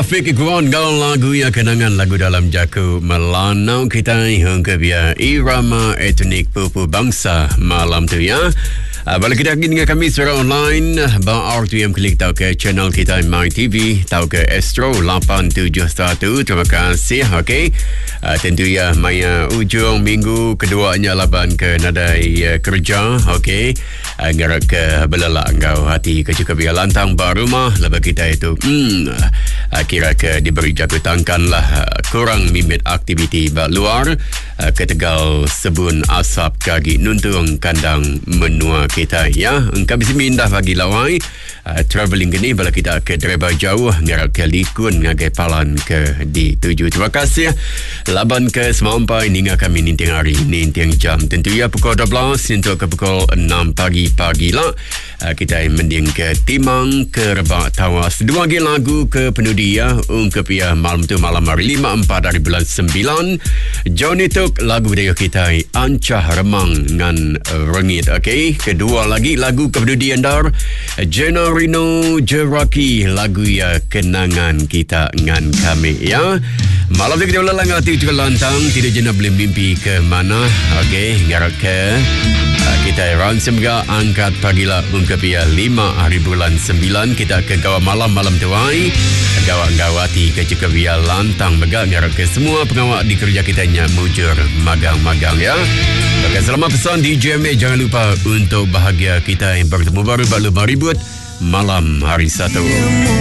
Taufik Ikhwan gaul lagu yang kenangan lagu dalam jaku melanau kita hingga biar irama etnik pupu bangsa malam tu ya. Balik kita lagi dengan kami secara online Bang RTM klik tahu ke channel kita My TV, tahu ke Astro 871. Terima kasih. Okey. Tentu ya Maya ujung minggu keduanya laban ke nadai kerja. Okey. Ngarak ke belelak engkau hati ke cukup biar lantang barumah lepas kita itu kira ke diberi jatuh tangkan lah kurang mimit aktiviti bak luar ke Tegal sebun asap kaki nuntung kandang menua kita ya. Engkau bisa mindah bagi lawai travelling kini bila kita ke driver jauh ngarak ke Likun ngagai palan ke dituju. Terima kasih laban ke semampai hingga kami ninting hari ninting jam tentu ya pukul 12 untuk ke pukul 6 pagi lah kita mending ke Timang ke Rebak Tawas. Dua lagi lagu ke penudi ya ungkap ya malam tu malam hari 5/4 dari bulan 9 Johnny Tuk lagu dia kita Ancah Remang dengan Rengit. Okey, kedua lagi lagu ke penudi andar Jenna Rino Jeraki lagu ya kenangan kita dengan kami ya. Malam ni kita ulang hati juga lantang tidak jenak boleh mimpi ke mana. Okey, ngarak ke kita ransum ga angkat pagilah ungkap ya 5 hari bulan 9 kita ke gawat malam tuai gawat-gawati ke cukup ya lantang begak ngarak ke semua pengawal di kerja kitanya mujur magang-magang ya. Okey, selamat pesan di JMA jangan lupa untuk bahagia kita yang bertemu baru balu maribut malam hari 1.